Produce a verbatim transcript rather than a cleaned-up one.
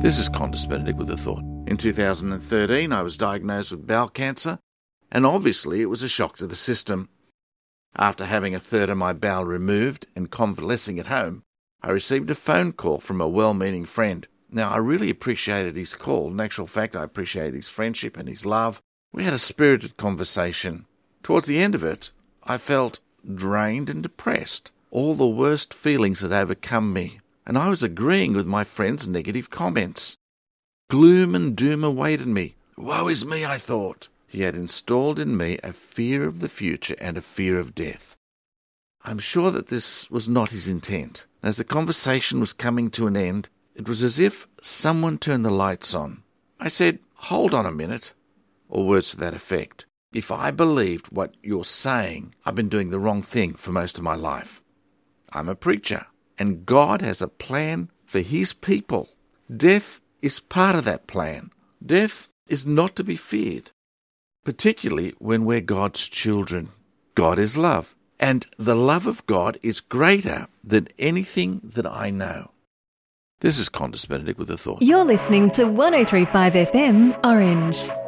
This is Qantas Benedict with a thought. In two thousand thirteen, I was diagnosed with bowel cancer, and obviously it was a shock to the system. After having a third of my bowel removed and convalescing at home, I received a phone call from a well-meaning friend. Now, I really appreciated his call. In actual fact, I appreciated his friendship and his love. We had a spirited conversation. Towards the end of it, I felt drained and depressed. All the worst feelings had overcome me, and I was agreeing with my friend's negative comments. Gloom and doom awaited me. Woe is me, I thought. He had installed in me a fear of the future and a fear of death. I'm sure that this was not his intent. As the conversation was coming to an end, it was as if someone turned the lights on. I said, "Hold on a minute," or words to that effect. If I believed what you're saying, I've been doing the wrong thing for most of my life. I'm a preacher, and God has a plan for his people. Death is part of that plan. Death is not to be feared, particularly when we're God's children. God is love, and the love of God is greater than anything that I know. This is Qantas Benedict with a thought. You're listening to one oh three point five F M Orange.